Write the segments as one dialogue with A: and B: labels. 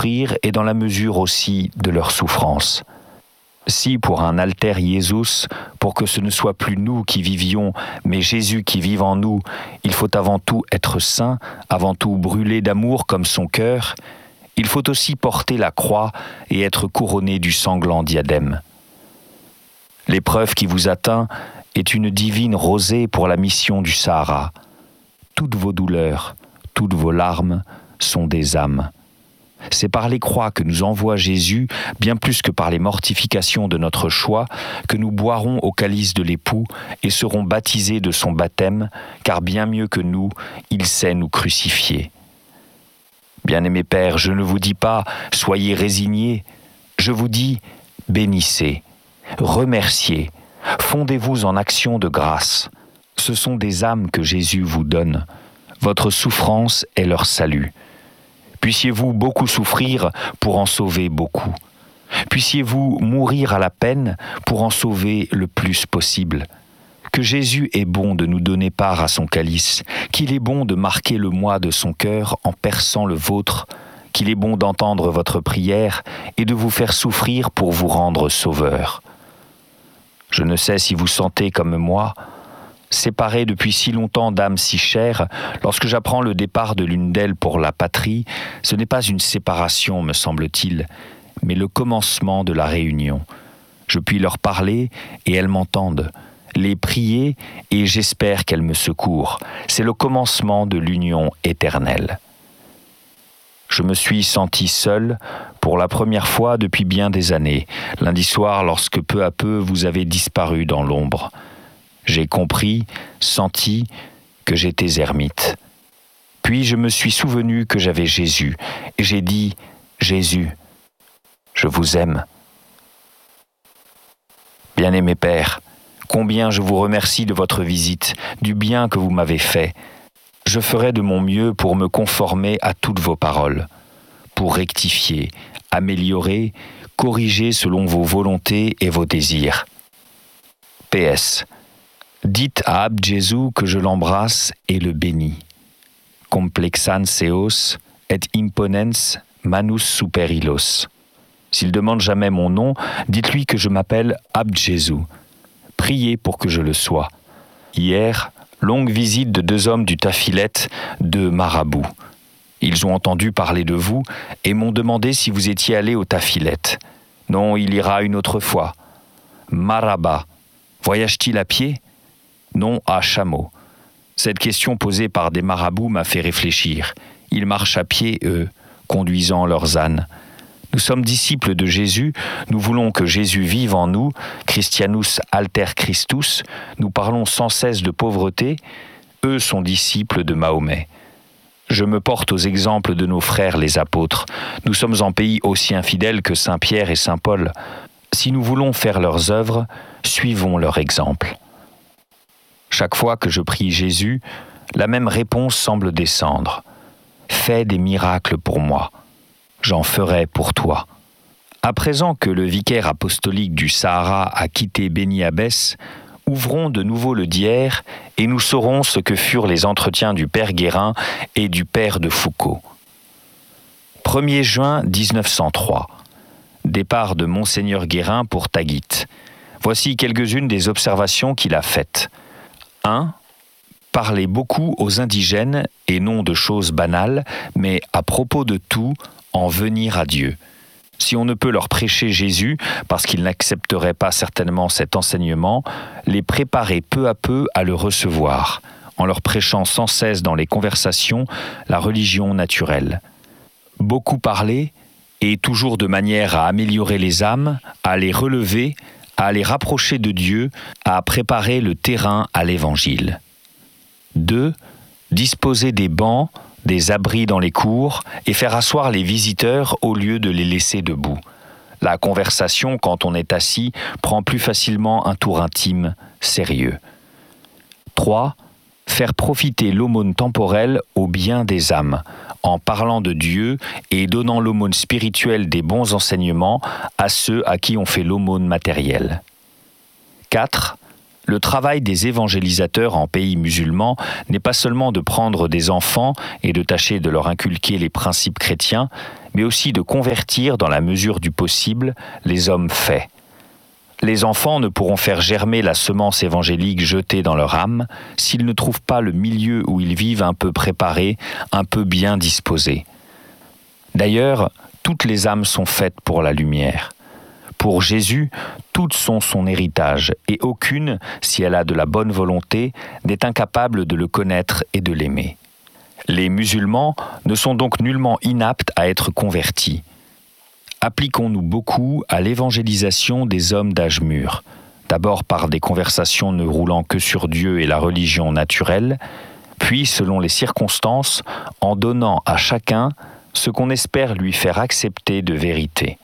A: souffrir et dans la mesure aussi de leur souffrance. Si pour un alter Iesus, pour que ce ne soit plus nous qui vivions, mais Jésus qui vive en nous, il faut avant tout être saint, avant tout brûler d'amour comme son cœur, il faut aussi porter la croix et être couronné du sanglant diadème. L'épreuve qui vous atteint est une divine rosée pour la mission du Sahara. Toutes vos douleurs, toutes vos larmes sont des âmes. C'est par les croix que nous envoie Jésus, bien plus que par les mortifications de notre choix, que nous boirons au calice de l'époux et serons baptisés de son baptême, car bien mieux que nous, il sait nous crucifier. Bien-aimés pères, je ne vous dis pas « soyez résignés », je vous dis « bénissez, remerciez, fondez-vous en action de grâce. Ce sont des âmes que Jésus vous donne. Votre souffrance est leur salut. Puissiez-vous beaucoup souffrir pour en sauver beaucoup. Puissiez-vous mourir à la peine pour en sauver le plus possible. Que Jésus est bon de nous donner part à son calice, qu'il est bon de marquer le moi de son cœur en perçant le vôtre, qu'il est bon d'entendre votre prière et de vous faire souffrir pour vous rendre sauveur. Je ne sais si vous sentez comme moi, séparés depuis si longtemps d'âmes si chères, lorsque j'apprends le départ de l'une d'elles pour la patrie, ce n'est pas une séparation, me semble-t-il, mais le commencement de la réunion. Je puis leur parler et elles m'entendent, les prier et j'espère qu'elles me secourent. C'est le commencement de l'union éternelle. Je me suis senti seul pour la première fois depuis bien des années, lundi soir lorsque peu à peu vous avez disparu dans l'ombre. J'ai compris, senti que j'étais ermite. Puis je me suis souvenu que j'avais Jésus, et j'ai dit « Jésus, je vous aime ». Bien-aimé Père, combien je vous remercie de votre visite, du bien que vous m'avez fait. Je ferai de mon mieux pour me conformer à toutes vos paroles, pour rectifier, améliorer, corriger selon vos volontés et vos désirs. PS. Dites à Ab Jésus que je l'embrasse et le bénis. Complexan seos et imponens manus super illos. S'il demande jamais mon nom, dites-lui que je m'appelle Ab Jésus. Priez pour que je le sois. Hier, longue visite de 2 hommes du Tafilet, 2 marabouts. Ils ont entendu parler de vous et m'ont demandé si vous étiez allé au Tafilet. Non, il ira une autre fois. Maraba, voyage-t-il à pied ? Non, à chameau. Cette question posée par des marabouts m'a fait réfléchir. Ils marchent à pied, eux, conduisant leurs ânes. Nous sommes disciples de Jésus, nous voulons que Jésus vive en nous, Christianus alter Christus, nous parlons sans cesse de pauvreté, eux sont disciples de Mahomet. Je me porte aux exemples de nos frères les apôtres. Nous sommes en pays aussi infidèle que Saint Pierre et Saint Paul. Si nous voulons faire leurs œuvres, suivons leur exemple. Chaque fois que je prie Jésus, la même réponse semble descendre. Fais des miracles pour moi. J'en ferai pour toi. À présent que le vicaire apostolique du Sahara a quitté Beni Abbès, ouvrons de nouveau le Dier et nous saurons ce que furent les entretiens du père Guérin et du père de Foucault. 1er juin 1903. Départ de Monseigneur Guérin pour Taguit. Voici quelques-unes des observations qu'il a faites. 1. Parler beaucoup aux indigènes et non de choses banales, mais à propos de tout, en venir à Dieu. Si on ne peut leur prêcher Jésus, parce qu'ils n'accepteraient pas certainement cet enseignement, les préparer peu à peu à le recevoir, en leur prêchant sans cesse dans les conversations la religion naturelle. Beaucoup parler, et toujours de manière à améliorer les âmes, à les relever, à les rapprocher de Dieu, à préparer le terrain à l'Évangile. 2. Disposer des bancs, des abris dans les cours et faire asseoir les visiteurs au lieu de les laisser debout. La conversation, quand on est assis, prend plus facilement un tour intime, sérieux. 3. Faire profiter l'aumône temporelle au bien des âmes, en parlant de Dieu et donnant l'aumône spirituelle des bons enseignements à ceux à qui on fait l'aumône matérielle. 4. Le travail des évangélisateurs en pays musulmans n'est pas seulement de prendre des enfants et de tâcher de leur inculquer les principes chrétiens, mais aussi de convertir dans la mesure du possible les hommes faits. Les enfants ne pourront faire germer la semence évangélique jetée dans leur âme s'ils ne trouvent pas le milieu où ils vivent un peu préparé, un peu bien disposé. D'ailleurs, toutes les âmes sont faites pour la lumière. Pour Jésus, toutes sont son héritage, et aucune, si elle a de la bonne volonté, n'est incapable de le connaître et de l'aimer. Les musulmans ne sont donc nullement inaptes à être convertis. Appliquons-nous beaucoup à l'évangélisation des hommes d'âge mûr, d'abord par des conversations ne roulant que sur Dieu et la religion naturelle, puis, selon les circonstances, en donnant à chacun ce qu'on espère lui faire accepter de vérité.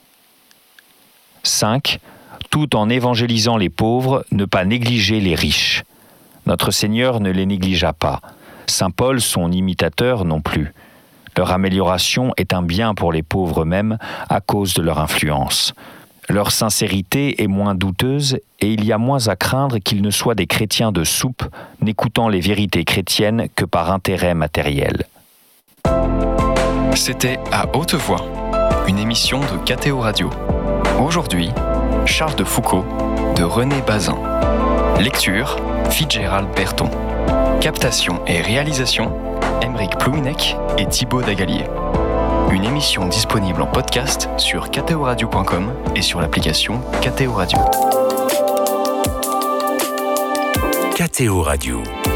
A: 5. Tout en évangélisant les pauvres, ne pas négliger les riches. Notre Seigneur ne les négligea pas. Saint Paul, son imitateur, non plus. Leur amélioration est un bien pour les pauvres eux-mêmes à cause de leur influence. Leur sincérité est moins douteuse et il y a moins à craindre qu'ils ne soient des chrétiens de soupe, n'écoutant les vérités chrétiennes que par intérêt matériel.
B: C'était À Haute Voix, une émission de KTO Radio. Aujourd'hui, Charles de Foucauld de René Bazin. Lecture, Fitzgerald Berton. Captation et réalisation, Aymeric Plouinec et Thibaut Dagalier. Une émission disponible en podcast sur ktoradio.com et sur l'application KTO Radio.
C: KTO Radio.